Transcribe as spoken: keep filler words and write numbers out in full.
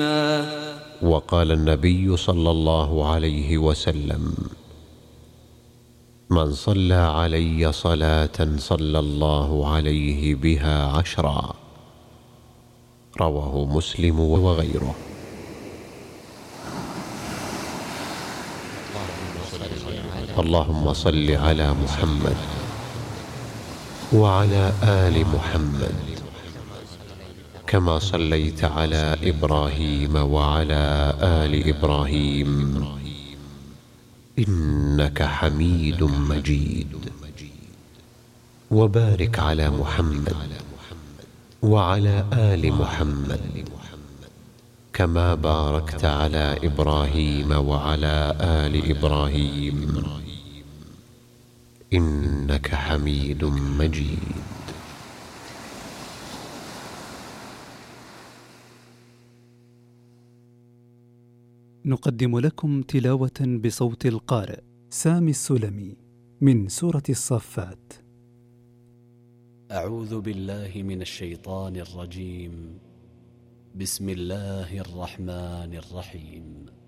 وقال النبي صلى الله عليه وسلم: من صلى علي صلاة صلى الله عليه بها عشرا. رواه مسلم وغيره. اللهم صل على محمد وعلى آل محمد كما صليت على إبراهيم وعلى آل إبراهيم إنك حميد مجيد. وبارك على محمد وعلى آل محمد كما باركت على إبراهيم وعلى آل إبراهيم إنك حميد مجيد. نقدم لكم تلاوة بصوت القارئ سامي السلمي من سورة الصافات. أعوذ بالله من الشيطان الرجيم. بسم الله الرحمن الرحيم.